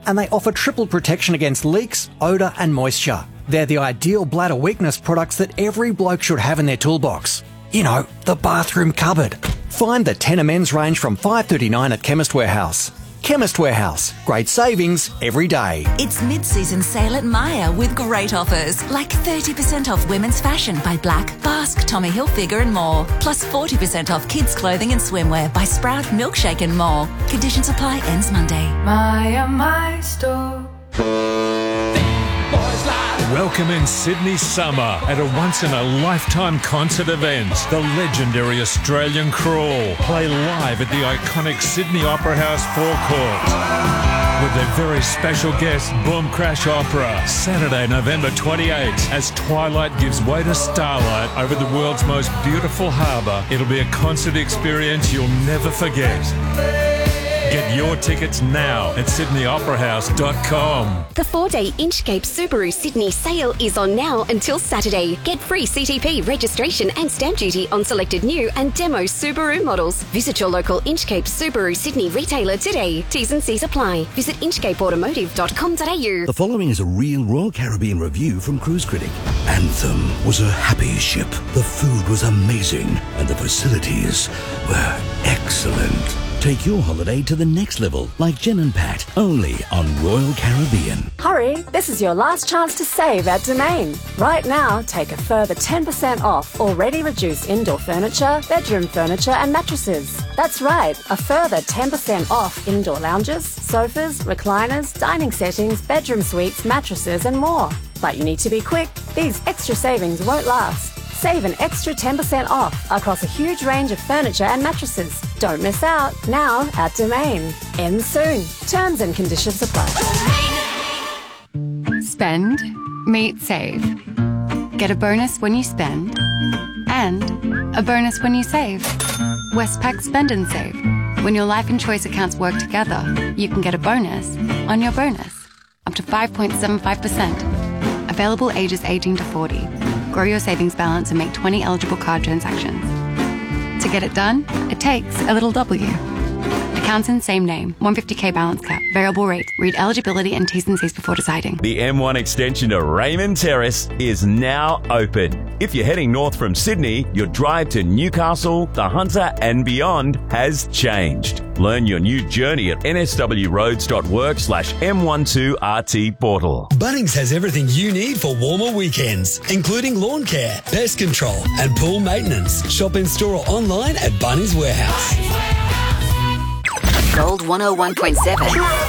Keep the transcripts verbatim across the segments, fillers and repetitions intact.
and they offer triple protection against leaks, odour and moisture. They're the ideal bladder weakness products that every bloke should have in their toolbox. You know, the bathroom cupboard. Find the Tenor Men's range from five dollars thirty-nine at Chemist Warehouse. Chemist Warehouse. Great savings every day. It's mid-season sale at Myer with great offers, like thirty percent off women's fashion by Black, Basque, Tommy Hilfiger and more. Plus forty percent off kids' clothing and swimwear by Sprout, Milkshake and more. Conditions apply, ends Monday. Myer, my store. Welcome in Sydney summer at a once-in-a-lifetime concert event. The legendary Australian Crawl play live at the iconic Sydney Opera House forecourt with their very special guest, Boom Crash Opera, Saturday, November twenty-eighth, as twilight gives way to starlight over the world's most beautiful harbour. It'll be a concert experience you'll never forget. Get your tickets now at sydney opera house dot com. The four-day Inchcape Subaru Sydney sale is on now until Saturday. Get free C T P registration and stamp duty on selected new and demo Subaru models. Visit your local Inchcape Subaru Sydney retailer today. T's and C's apply. Visit inchcape automotive dot com dot a u. The following is a real Royal Caribbean review from Cruise Critic. Anthem was a happy ship. The food was amazing and the facilities were excellent. Take your holiday to the next level, like Jen and Pat, only on Royal Caribbean. Hurry, this is your last chance to save at Domain. Right now, take a further ten percent off already reduced indoor furniture, bedroom furniture and mattresses. That's right, a further ten percent off indoor lounges, sofas, recliners, dining settings, bedroom suites, mattresses and more. But you need to be quick. These extra savings won't last. Save an extra ten percent off across a huge range of furniture and mattresses. Don't miss out. Now at Domain. Ends soon. Terms and conditions apply. Spend, meet, save. Get a bonus when you spend and a bonus when you save. Westpac Spend and Save. When your life and choice accounts work together, you can get a bonus on your bonus. Up to five point seven five percent. Available ages eighteen to forty. Grow your savings balance and make twenty eligible card transactions. To get it done, it takes a little W. Accounts in same name, one hundred fifty k balance cap, variable rate. Read eligibility and T's and C's before deciding. The M one extension to Raymond Terrace is now open. If you're heading north from Sydney, your drive to Newcastle, the Hunter and beyond has changed. Learn your new journey at n s w roads dot work slash m twelve r t portal. Bunnings has everything you need for warmer weekends, including lawn care, pest control and pool maintenance. Shop in store or online at Bunnings Warehouse. Gold one oh one point seven.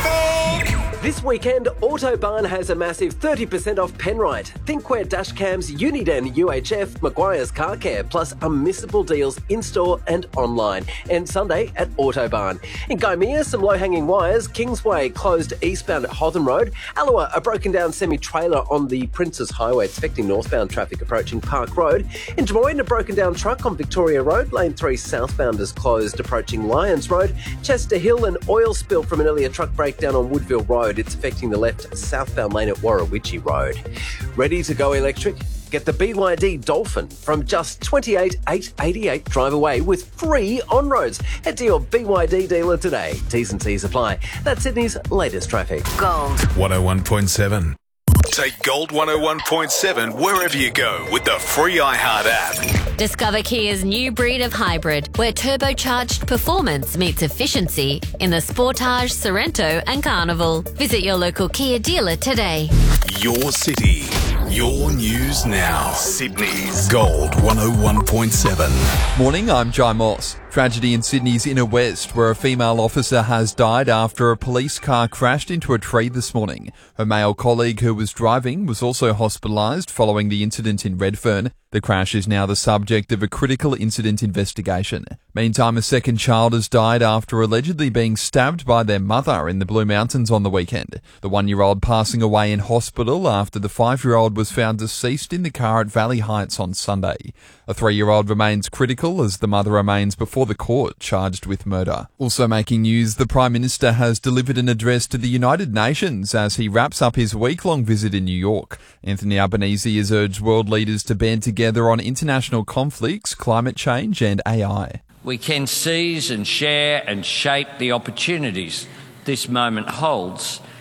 This weekend, Autobarn has a massive thirty percent off Penrite, Thinkware dashcams, Uniden, U H F, Maguire's Car Care, plus unmissable deals in-store and online. And Sunday at Autobarn. In Gymea, some low-hanging wires, Kingsway closed eastbound at Hotham Road, Allua, a broken-down semi-trailer on the Princes Highway, it's affecting northbound traffic approaching Park Road. In Des Moines, a broken-down truck on Victoria Road, Lane three southbound is closed approaching Lyons Road. Chester Hill, an oil spill from an earlier truck breakdown on Woodville Road. It's affecting the left southbound lane at Warrawitchy Road. Ready to go electric? Get the B Y D Dolphin from just twenty-eight thousand eight hundred eighty-eight. Drive away with free on-roads. Head to your B Y D dealer today. T's and C's apply. That's Sydney's latest traffic. Gold one oh one point seven. Take Gold one oh one point seven wherever you go with the free iHeart app. Discover Kia's new breed of hybrid, where turbocharged performance meets efficiency in the Sportage, Sorento and Carnival. Visit your local Kia dealer today. Your city, your news now. Sydney's Gold one oh one point seven. Morning, I'm Jai Moss. Tragedy in Sydney's inner west, where a female officer has died after a police car crashed into a tree this morning. Her male colleague who was driving was also hospitalised following the incident in Redfern. The crash is now the subject of a critical incident investigation. Meantime, a second child has died after allegedly being stabbed by their mother in the Blue Mountains on the weekend. The one-year-old passing away in hospital after the five-year-old was found deceased in the car at Valley Heights on Sunday. A three-year-old remains critical as the mother remains before the court charged with murder. Also making news, the Prime Minister has delivered an address to the United Nations as he wraps up his week-long visit in New York. Anthony Albanese has urged world leaders to band together on international conflicts, climate change and A I. We can seize and share and shape the opportunities this moment holds